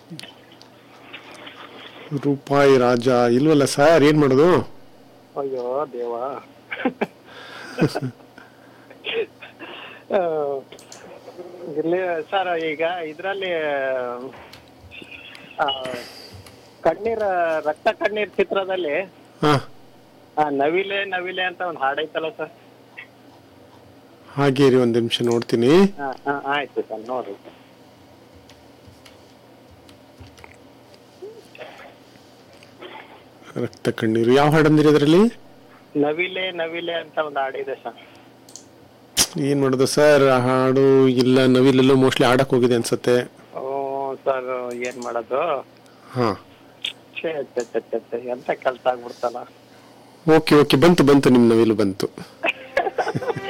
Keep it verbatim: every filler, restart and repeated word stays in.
ರೂಪಾಯಿ ರಾಜ ಇಲ್ವಲ್ಲ ಸರ್, ಏನ್ ಮಾಡೋದು? ಅಯ್ಯೋ ದೇವ. ಇಲ್ಲಿ ಸರ್ ಈಗ ಇದ್ರಲ್ಲಿ ಆ, ಕಣ್ಣೀರ ರಕ್ತ ಕಣ್ಣೀರ್ ಚಿತ್ರದಲ್ಲಿ ಹಾ, ಆ, ನವಿಲೆ ನವಿಲೆ ಅಂತ ಒಂದು ಹಾಡೈತಲ್ಲ ಸರ್. ಹಾಗೆ ಇರಿ, ಒಂದ್ ನಿಮಿಷ ನೋಡ್ತೀನಿ. ಹಾ ಹಾ ಆಯ್ತು ಸರ್, ನೋಡ್ರಿ. ರಕ್ತ ಕಣ್ಣೀರು ಯಾವ ಹಾಡಂದಿರಿ ಅದರಲ್ಲಿ? ನವಿಲೆ ನವಿಲೆ ಅಂತ ಒಂದು ಹಾಡಿದೆ ಸರ್. ಏನ್ ಮಾಡೋದು ಸರ್, ಆ ಹಾಡು ಇಲ್ಲ, ನವಿಲೆಲ್ಲೋ ಮೋಸ್ಟ್ಲಿ ಆಡಕ್ ಹೋಗಿದೆ ಅನ್ಸತ್ತೆ. ಓ ಸರ್, ಏನ್ ಮಾಡೋದು? ಹಾ, ಛೇ ಛೇ ಛೇ ಛೇ ಛೇ, ಎಂತ ಕೆಲ್ಸ ಆಗ್ಬಿಡ್ತಲ್ಲ. ಓಕೆ ಓಕೆ, ಬಂತು ಬಂತು, ನಿಮ್ ನವಿಲು ಬಂತು.